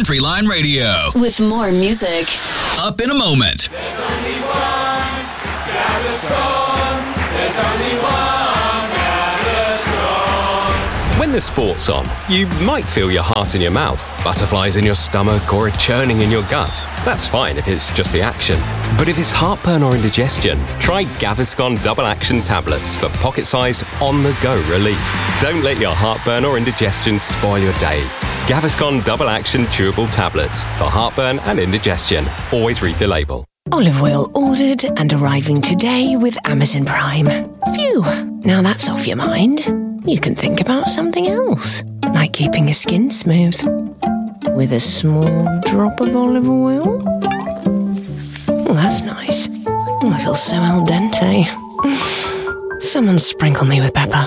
Country Line Radio. With more music. Up in a moment. There's only one Gaviscon. There's only one Gaviscon. When the sport's on, you might feel your heart in your mouth, butterflies in your stomach, or a churning in your gut. That's fine if it's just the action. But if it's heartburn or indigestion, try Gaviscon Double Action Tablets for pocket-sized, on-the-go relief. Don't let your heartburn or indigestion spoil your day. Gaviscon Double Action Chewable Tablets for heartburn and indigestion. Always read the label. Olive oil ordered and arriving today with Amazon Prime. Phew, now that's off your mind. You can think about something else, like keeping your skin smooth. With a small drop of olive oil. Oh, that's nice. Oh, I feel so al dente. Someone sprinkle me with pepper.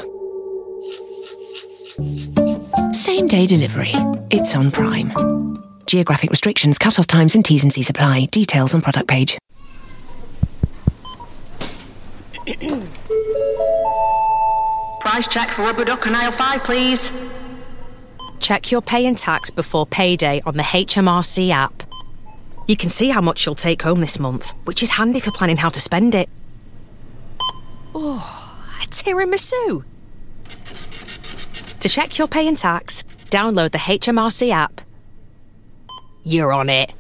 Same day delivery. It's on Prime. Geographic restrictions, cut-off times and T's and C's apply. Details on product page. Price check for rubber duck and aisle 5, please. Check your pay and tax before payday on the HMRC app. You can see how much you'll take home this month, which is handy for planning how to spend it. Oh, a tiramisu. To check your pay and tax, download the HMRC app. You're on it.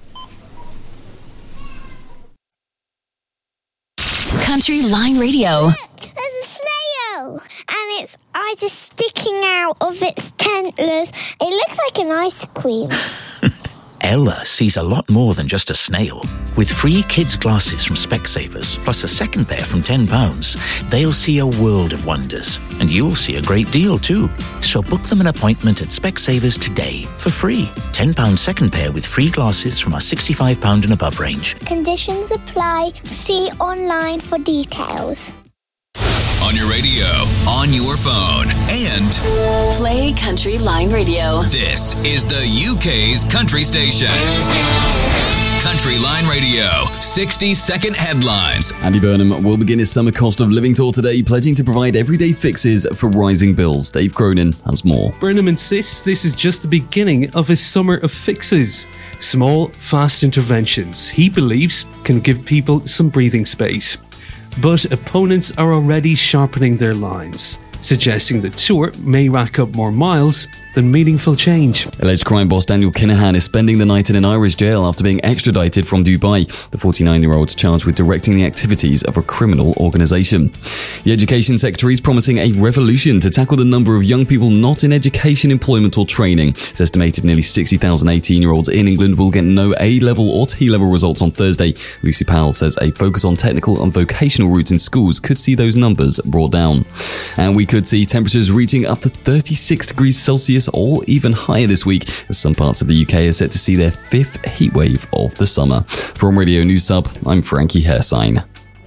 Country Line Radio. There's a snail, and its eyes are sticking out of its antlers. It looks like an ice cream. Ella sees a lot more than just a snail. With free kids' glasses from Specsavers, plus a second pair from £10, they'll see a world of wonders. And you'll see a great deal too. So book them an appointment at Specsavers today for free. £10 second pair with free glasses from our £65 and above range. Conditions apply. See online for details. On your radio, on your phone, and Play Country Line Radio. this is the UK's country station. Country Line Radio, 60-second headlines. Andy Burnham will begin his summer cost of living tour today, pledging to provide everyday fixes for rising bills. Dave Cronin has more. Burnham insists this is just the beginning of his summer of fixes. Small, fast interventions he believes can give people some breathing space. But opponents are already sharpening their lines, suggesting the tour may rack up more miles than meaningful change. Alleged crime boss Daniel Kinahan is spending the night in an Irish jail after being extradited from Dubai. The 49-year-old's charged with directing the activities of a criminal organisation. The Education Secretary is promising a revolution to tackle the number of young people not in education, employment or training. It's estimated nearly 60,000 18-year-olds in England will get no A-level or T-level results on Thursday. Lucy Powell says a focus on technical and vocational routes in schools could see those numbers brought down. And we could see temperatures reaching up to 36 degrees Celsius or even higher this week, as some parts of the UK are set to see their 5th heatwave of the summer. From Radio News Sub, I'm Frankie Hairsign.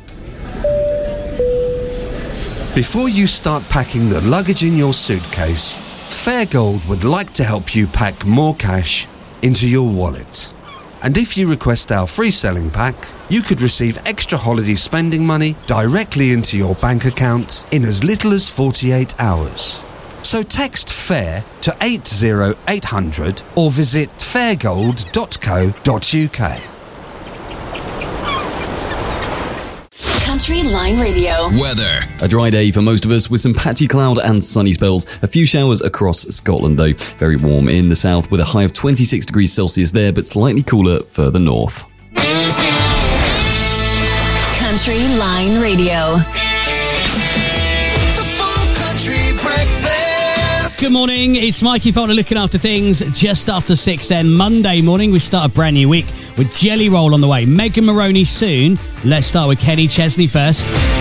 Before you start packing the luggage in your suitcase, Fairgold would like to help you pack more cash into your wallet. And if you request our free selling pack, you could receive extra holiday spending money directly into your bank account in as little as 48 hours. So text FAIR to 80800 or visit fairgold.co.uk. Country Line Radio. Weather. A dry day for most of us with some patchy cloud and sunny spells. A few showers across Scotland though. Very warm in the south with a high of 26 degrees Celsius there, but slightly cooler further north. Country Line Radio. Good morning, it's Mikey Potter looking after things just after 6 then. Monday morning, we start a brand new week with Jelly Roll on the way. Megan Maroney soon. Let's start with Kenny Chesney first.